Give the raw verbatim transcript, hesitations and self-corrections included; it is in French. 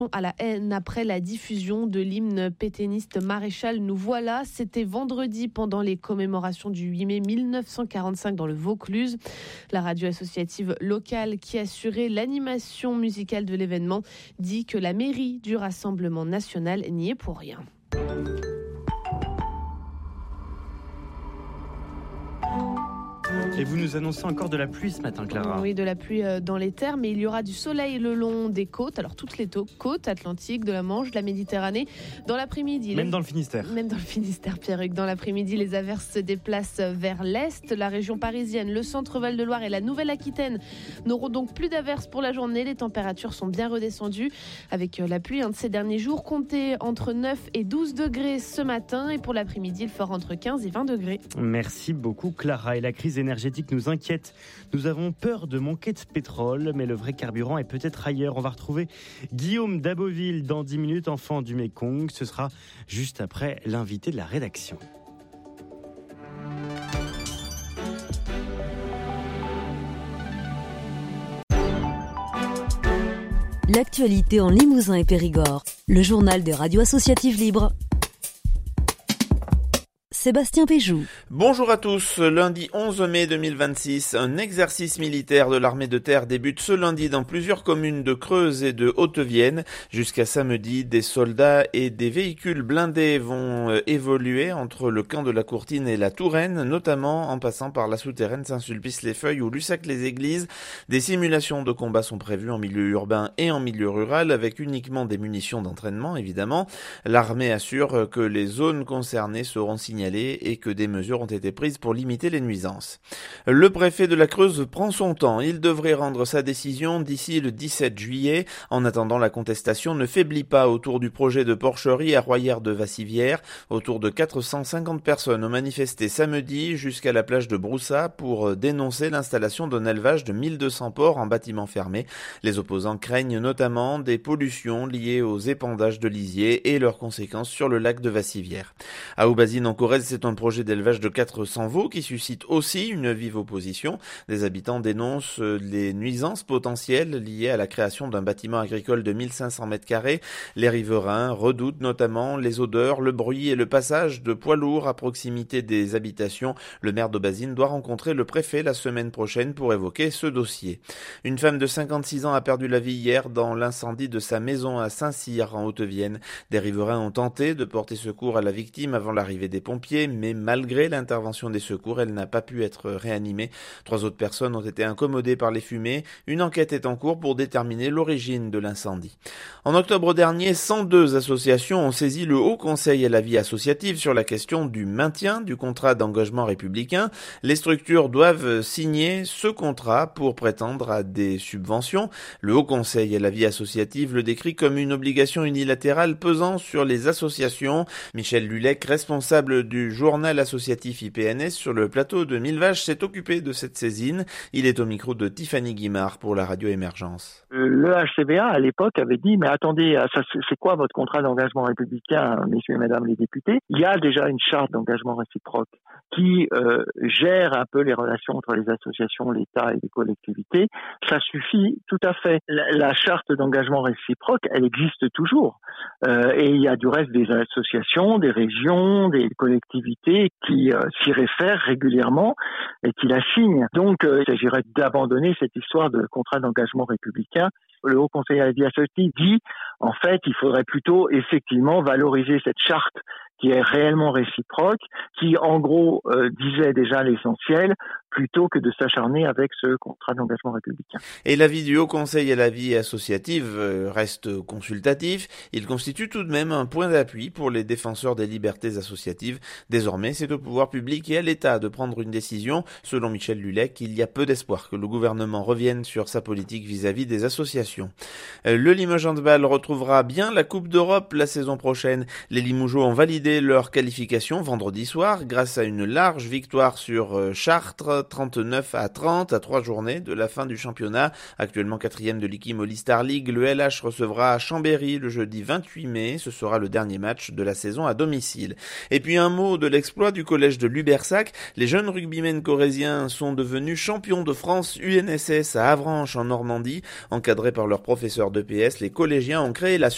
à la haine après la diffusion de l'hymne pétainiste Maréchal nous voilà. C'était vendredi pendant les commémorations du huit mai mille neuf cent quarante-cinq dans le Vaucluse. La radio associative locale qui assurait l'animation musicale de l'événement dit que la mairie du Rassemblement national n'y est pour rien. Et vous nous annoncez encore de la pluie ce matin, Clara. Oui, de la pluie dans les terres, mais il y aura du soleil le long des côtes. Alors toutes les taux, côtes atlantiques, de la Manche, de la Méditerranée. Dans l'après-midi... Même les... dans le Finistère. Même dans le Finistère, Pierruc. Dans l'après-midi, les averses se déplacent vers l'est. La région parisienne, le centre Val-de-Loire et la Nouvelle-Aquitaine n'auront donc plus d'averses pour la journée. Les températures sont bien redescendues. Avec la pluie hein, de ces derniers jours, comptez entre neuf et douze degrés ce matin. Et pour l'après-midi, il fera entre quinze et vingt degrés. Merci beaucoup, Clara. Et la crise énergétique nous inquiète. Nous avons peur de manquer de pétrole, mais le vrai carburant est peut-être ailleurs. On va retrouver Guillaume Daboville dans dix minutes, enfant du Mékong. Ce sera juste après l'invité de la rédaction. L'actualité en Limousin et Périgord. Le journal des radios associatives libres. Sébastien Péjou. Bonjour à tous. Lundi onze mai deux mille vingt-six, un exercice militaire de l'armée de terre débute ce lundi dans plusieurs communes de Creuse et de Haute-Vienne. Jusqu'à samedi, des soldats et des véhicules blindés vont évoluer entre le camp de la Courtine et la Touraine, notamment en passant par la souterraine Saint-Sulpice-les-Feuilles ou Lussac-les-Églises. Des simulations de combat sont prévues en milieu urbain et en milieu rural avec uniquement des munitions d'entraînement, évidemment. L'armée assure que les zones concernées seront signalées et que des mesures ont été prises pour limiter les nuisances. Le préfet de la Creuse prend son temps. Il devrait rendre sa décision d'ici le dix-sept juillet. En attendant, la contestation ne faiblit pas autour du projet de porcherie à Royère-de-Vassivière. Autour de quatre cent cinquante personnes ont manifesté samedi jusqu'à la plage de Broussa pour dénoncer l'installation d'un élevage de mille deux cents porcs en bâtiment fermé. Les opposants craignent notamment des pollutions liées aux épandages de lisiers et leurs conséquences sur le lac de Vassivière. À Aubazine, en Corrèze, c'est un projet d'élevage de quatre cents veaux qui suscite aussi une vive opposition. Des habitants dénoncent les nuisances potentielles liées à la création d'un bâtiment agricole de mille cinq cents mètres carrés. Les riverains redoutent notamment les odeurs, le bruit et le passage de poids lourds à proximité des habitations. Le maire d'Aubazine doit rencontrer le préfet la semaine prochaine pour évoquer ce dossier. Une femme de cinquante-six ans a perdu la vie hier dans l'incendie de sa maison à Saint-Cyr en Haute-Vienne. Des riverains ont tenté de porter secours à la victime avant l'arrivée des pompiers, mais malgré l'intervention des secours, elle n'a pas pu être réanimée. Trois autres personnes ont été incommodées par les fumées. Une enquête est en cours pour déterminer l'origine de l'incendie. En octobre dernier, cent deux associations ont saisi le Haut Conseil à la vie associative sur la question du maintien du contrat d'engagement républicain. Les structures doivent signer ce contrat pour prétendre à des subventions. Le Haut Conseil à la vie associative le décrit comme une obligation unilatérale pesant sur les associations. Michel Lulec, responsable du journal associatif I P N S sur le plateau de Mille Vaches, s'est occupé de cette saisine. Il est au micro de Tiffany Guimard pour la radio Émergence. Le H C V A à l'époque avait dit mais attendez, ça, c'est quoi votre contrat d'engagement républicain, messieurs et mesdames les députés? Il y a déjà une charte d'engagement réciproque qui euh, gère un peu les relations entre les associations, l'État et les collectivités. Ça suffit tout à fait. La, la charte d'engagement réciproque, elle existe toujours. Euh, et il y a du reste des associations, des régions, des collectivités qui euh, s'y réfèrent régulièrement et qui la signent. Donc, euh, il s'agirait d'abandonner cette histoire de contrat d'engagement républicain. Le Haut Conseil à la vie associative dit, en fait, il faudrait plutôt effectivement valoriser cette charte qui est réellement réciproque, qui en gros euh, disait déjà l'essentiel, plutôt que de s'acharner avec ce contrat d'engagement républicain. Et l'avis du Haut Conseil à la vie associative reste consultatif. Il constitue tout de même un point d'appui pour les défenseurs des libertés associatives. Désormais, c'est au pouvoir public et à l'État de prendre une décision. Selon Michel Lulec, il y a peu d'espoir que le gouvernement revienne sur sa politique vis-à-vis des associations. Le Limoges Handball retrouvera bien la Coupe d'Europe la saison prochaine. Les Limougeaux ont validé leur qualification vendredi soir grâce à une large victoire sur Chartres, trente-neuf à trente à trois journées de la fin du championnat. Actuellement quatrième de l'I K I Moly Star League, le L H recevra à Chambéry le jeudi vingt-huit mai. Ce sera le dernier match de la saison à domicile. Et puis un mot de l'exploit du collège de Lubersac. Les jeunes rugbymen corréziens sont devenus champions de France U N S S à Avranches en Normandie. Encadrés par leur professeur d'E P S, les collégiens ont créé la